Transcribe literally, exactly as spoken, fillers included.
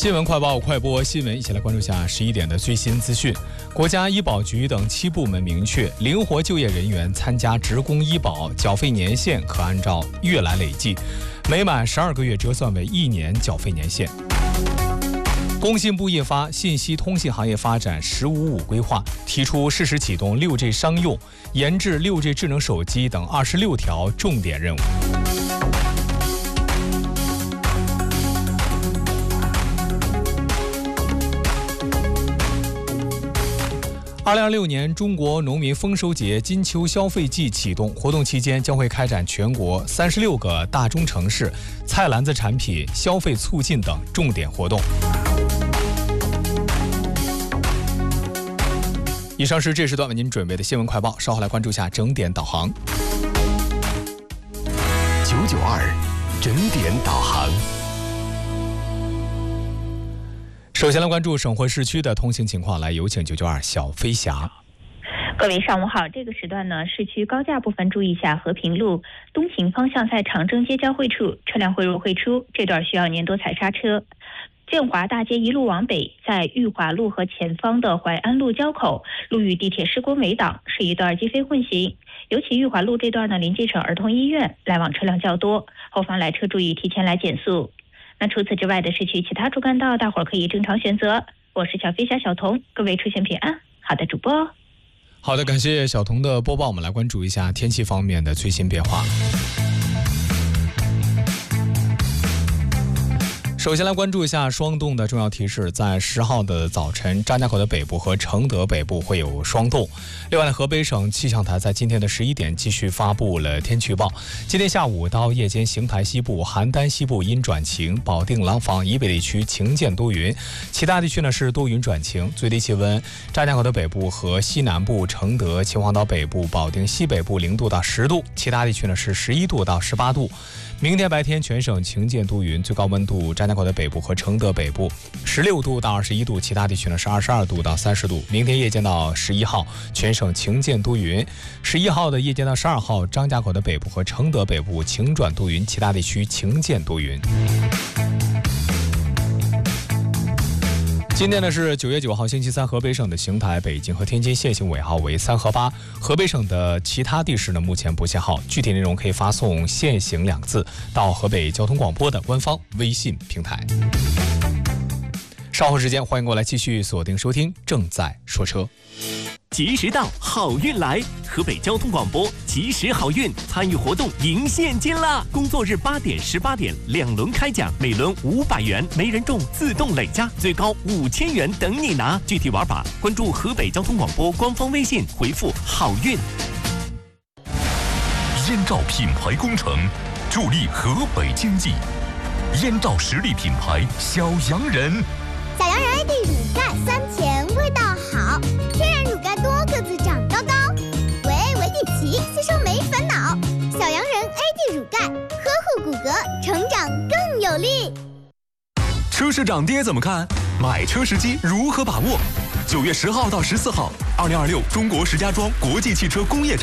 新闻快报快播新闻，一起来关注下十一点的最新资讯。国家医保局等七部门明确，灵活就业人员参加职工医保缴费年限可按照月来累计，每满十二个月折算为一年缴费年限。工信部印发《信息通信行业发展“十五五”规划》，提出适时启动 六 G 商用、研制 六 G 智能手机等二十六条重点任务。二零二六年中国农民丰收节金秋消费季启动，活动期间将会开展全国三十六个大中城市菜篮子产品消费促进等重点活动。以上是这时段为您准备的新闻快报，稍后来关注下整点导航。 九九二整点导航。 首先来关注省会市区的通行情况，来有请九九二小飞侠。 各位上午好，这个时段呢，市区高架部分注意一下和平路东行方向在长征街交汇处车辆汇入汇出，这段需要年多踩刹车。建华大街一路往北，在裕华路和前方的淮安路交口，路与地铁施工围挡，是一段机非混行。尤其裕华路这段呢，临近省儿童医院，来往车辆较多，后方来车注意提前来减速。那除此之外的市区其他主干道，大伙儿可以正常选择。我是小飞侠小童，各位出行平安。好的，主播。 好的，感谢小童的播报。我们来关注一下天气方面的最新变化。首先来关注一下霜冻的重要提示，在十号的早晨，张家口的北部和承德北部会有霜冻。另外呢，河北省气象台在今天的十一点继续发布了天气预报。今天下午到夜间，邢台西部、邯郸西部阴转晴，保定、廊坊以北地区晴间多云，其他地区呢是多云转晴。最低气温，张家口的北部和西南部、承德、秦皇岛北部、保定西北部零度到十度，其他地区呢是十一度到十八度。明天白天全省晴间多云，最高温度张家口的北部和承德北部十六度到二十一度，其他地区呢是二十二度到三十度。明天夜间到十一号全省晴间多云，十一号的夜间到十二号张家口的北部和承德北部晴转多云，其他地区晴间多云。今天呢是九月九号星期三，河北省的邢台、北京和天津限行尾号为三和八，河北省的其他地市呢目前不限号，具体内容可以发送限行两个字到河北交通广播的官方微信平台。稍后时间欢迎过来继续锁定收听正在说车。 及时到，好运来！河北交通广播及时好运参与活动赢现金啦！工作日八点、十八点两轮开奖，每轮五百元，没人中自动累加，最高五千元等你拿。具体玩法关注河北交通广播官方微信，回复好运。 燕赵品牌工程助力河北经济，燕赵实力品牌小洋人。 小洋人 A D 乳钙酸甜味道好，天然乳钙多个子长高高，维 A 维 D 齐，吸收没烦恼。小洋人 A D 乳钙，呵护骨骼，成长更有力。 车市涨跌怎么看？买车时机如何把握？九月十号到十四号，二零二六中国石家庄国际汽车工业展。